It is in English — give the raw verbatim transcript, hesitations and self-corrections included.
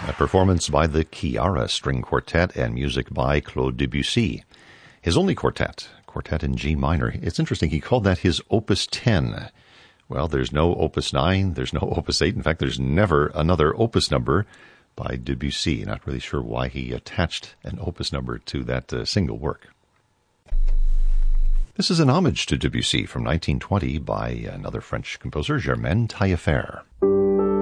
A performance by the Chiara String Quartet and music by Claude Debussy. His only quartet, quartet in G minor. It's interesting, he called that his Opus ten. Well, there's no Opus nine, there's no Opus eight. In fact, there's never another Opus number by Debussy. Not really sure why he attached an Opus number to that uh, single work. This is an homage to Debussy from nineteen twenty by another French composer, Germaine Taillefer.